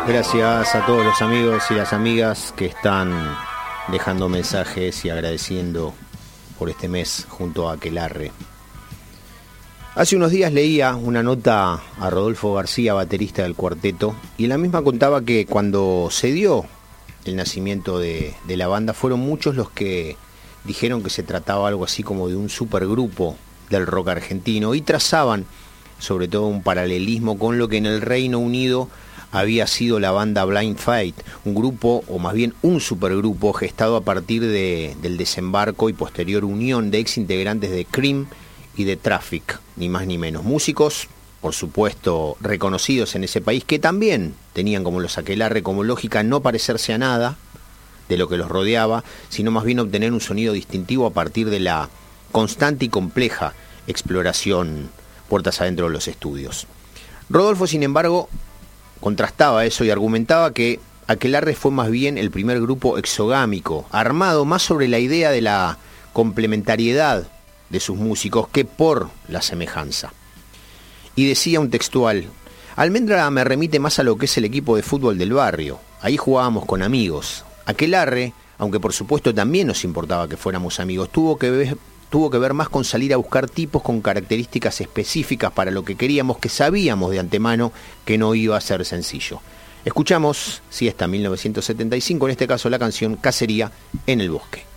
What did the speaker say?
Gracias a todos los amigos y las amigas que están dejando mensajes y agradeciendo por este mes junto a Aquelarre. Hace unos días leía una nota a Rodolfo García, baterista del cuarteto, y en la misma contaba que cuando se dio el nacimiento de la banda fueron muchos los que dijeron que se trataba algo así como de un supergrupo del rock argentino y trazaban sobre todo un paralelismo con lo que en el Reino Unido había sido la banda Blind Faith, un grupo, o más bien un supergrupo, gestado a partir del desembarco y posterior unión de ex integrantes de Cream y de Traffic, ni más ni menos. Músicos, por supuesto, reconocidos en ese país, que también tenían como los Aquelarre como lógica no parecerse a nada de lo que los rodeaba, sino más bien obtener un sonido distintivo a partir de la constante y compleja exploración puertas adentro de los estudios. Rodolfo, sin embargo, contrastaba eso y argumentaba que Aquelarre fue más bien el primer grupo exogámico, armado más sobre la idea de la complementariedad de sus músicos que por la semejanza. Y decía un textual: Almendra me remite más a lo que es el equipo de fútbol del barrio. Ahí jugábamos con amigos. Aquelarre, aunque por supuesto también nos importaba que fuéramos amigos, tuvo que ver más con salir a buscar tipos con características específicas para lo que queríamos, que sabíamos de antemano que no iba a ser sencillo. Escuchamos Siesta 1975, en este caso la canción Cacería en el Bosque.